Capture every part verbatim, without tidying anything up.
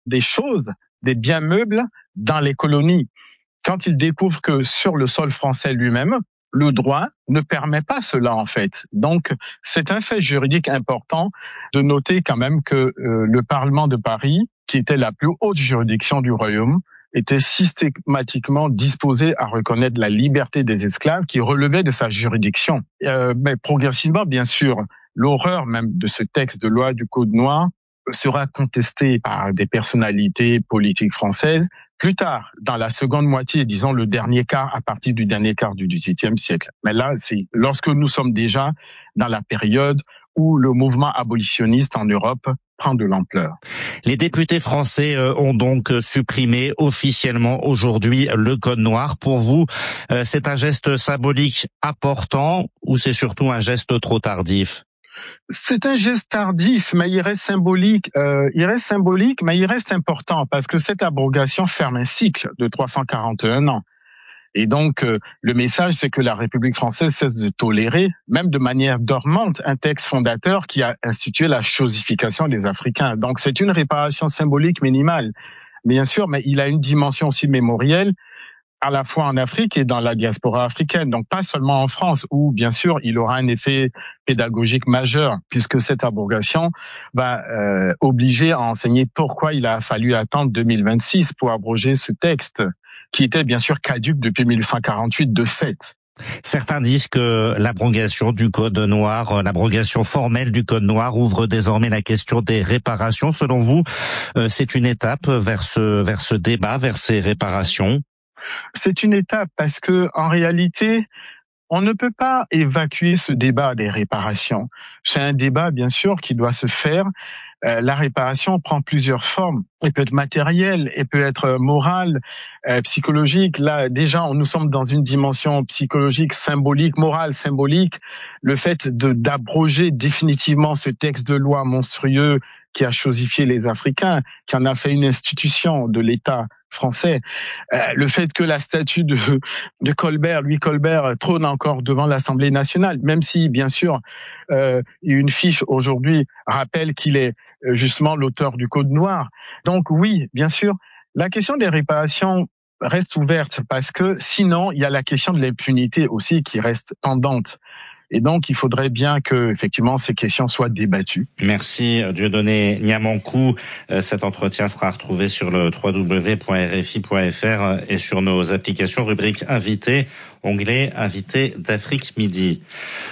des choses, des biens meubles dans les colonies. Quand il découvre que sur le sol français lui-même, le droit ne permet pas cela en fait. Donc, c'est un fait juridique important de noter quand même que euh, le Parlement de Paris, qui était la plus haute juridiction du royaume, était systématiquement disposé à reconnaître la liberté des esclaves qui relevait de sa juridiction. Euh, mais progressivement, bien sûr, l'horreur même de ce texte de loi du Code noir sera contestée par des personnalités politiques françaises. Plus tard, dans la seconde moitié, disons le dernier quart, à partir du dernier quart du dix-huitième siècle. Mais là, c'est lorsque nous sommes déjà dans la période où le mouvement abolitionniste en Europe prend de l'ampleur. Les députés français ont donc supprimé officiellement aujourd'hui le Code noir. Pour vous, c'est un geste symbolique important ou c'est surtout un geste trop tardif ? C'est un geste tardif, mais il reste symbolique. Euh, il reste symbolique, mais il reste important parce que cette abrogation ferme un cycle de trois cent quarante et un ans. Et donc, euh, le message, c'est que la République française cesse de tolérer, même de manière dormante, un texte fondateur qui a institué la chosification des Africains. Donc, c'est une réparation symbolique minimale, bien sûr, mais il a une dimension aussi mémorielle, à la fois en Afrique et dans la diaspora africaine. Donc, pas seulement en France, où, bien sûr, il aura un effet pédagogique majeur, puisque cette abrogation va euh, obliger à enseigner pourquoi il a fallu attendre deux mille vingt-six pour abroger ce texte, qui était bien sûr caduc depuis mille huit cent quarante-huit de fait. Certains disent que l'abrogation du Code noir, l'abrogation formelle du Code noir ouvre désormais la question des réparations. Selon vous, c'est une étape vers ce, vers ce débat, vers ces réparations? C'est une étape parce que, en réalité, on ne peut pas évacuer ce débat des réparations. C'est un débat, bien sûr, qui doit se faire. Euh, la réparation prend plusieurs formes. Elle peut être matérielle, elle peut être morale, euh, psychologique. Là, déjà, nous sommes dans une dimension psychologique, symbolique, morale, symbolique. Le fait de d'abroger définitivement ce texte de loi monstrueux qui a chosifié les Africains, qui en a fait une institution de l'État français. Euh, le fait que la statue de, de Colbert, Louis Colbert, trône encore devant l'Assemblée nationale, même si, bien sûr, euh, une fiche aujourd'hui rappelle qu'il est justement l'auteur du Code noir. Donc oui, bien sûr, la question des réparations reste ouverte parce que sinon, il y a la question de l'impunité aussi qui reste pendante. Et donc, il faudrait bien que, effectivement, ces questions soient débattues. Merci, Dieudonné Niamankou. Cet entretien sera retrouvé sur le w w w point r f i point f r et sur nos applications, rubrique invité, onglet invité d'Afrique Midi.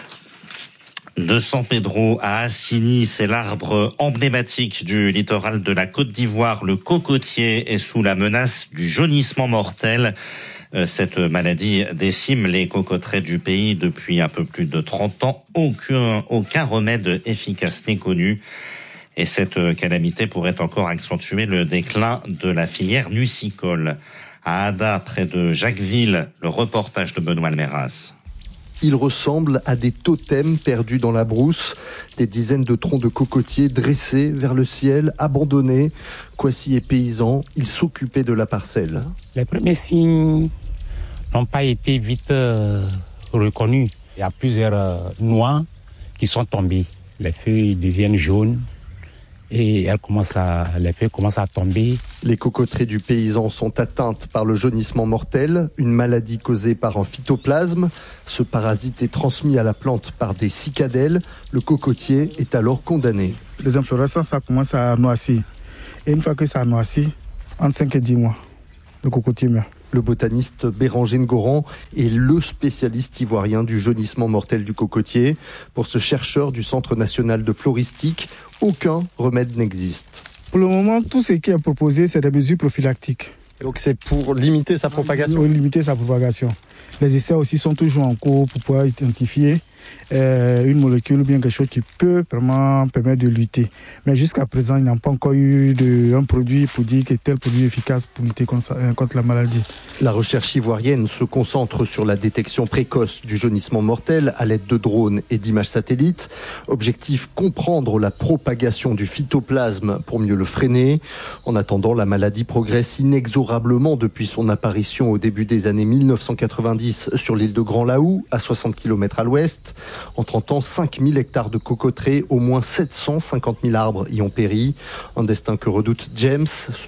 De San Pedro à Assini, c'est l'arbre emblématique du littoral de la Côte d'Ivoire. Le cocotier est sous la menace du jaunissement mortel. Cette maladie décime les cocoteraies du pays depuis un peu plus de trente ans. Aucun, aucun remède efficace n'est connu. Et cette calamité pourrait encore accentuer le déclin de la filière nucicole. À Ada, près de Jacquesville, le reportage de Benoît Almeras. Ils ressemblent à des totems perdus dans la brousse, des dizaines de troncs de cocotiers dressés vers le ciel, abandonnés. Kwasi est paysan, il s'occupait de la parcelle. Les premiers signes n'ont pas été vite euh, reconnus. Il y a plusieurs euh, noix qui sont tombées. Les feuilles deviennent jaunes et elles commencent à, les feuilles commencent à tomber. Les cocoteraies du paysan sont atteintes par le jaunissement mortel, une maladie causée par un phytoplasme. Ce parasite est transmis à la plante par des cicadelles. Le cocotier est alors condamné. Les inflorescences, ça commence à noircir. Et une fois que ça a noirci, entre cinq et dix mois, le cocotier meurt. Le botaniste Béranger Ngoran est le spécialiste ivoirien du jaunissement mortel du cocotier. Pour ce chercheur du Centre national de floristique, aucun remède n'existe. Pour le moment, tout ce qui est proposé, c'est des mesures prophylactiques. Donc c'est pour limiter sa propagation? Pour limiter sa propagation. Les essais aussi sont toujours en cours pour pouvoir identifier euh, une molécule ou bien quelque chose qui peut vraiment permettre de lutter. Mais jusqu'à présent, il n'y a pas encore eu de, un produit pour dire que tel produit est efficace pour lutter contre, contre la maladie. La recherche ivoirienne se concentre sur la détection précoce du jaunissement mortel à l'aide de drones et d'images satellites. Objectif, comprendre la propagation du phytoplasme pour mieux le freiner. En attendant, la maladie progresse inexorablement depuis son apparition au début des années mille neuf cent quatre-vingt-dix sur l'île de Grand Laou, à soixante kilomètres à l'ouest. l'Est. En trente ans, cinq mille hectares de cocoteraies, au moins sept cent cinquante mille arbres y ont péri. Un destin que redoute James.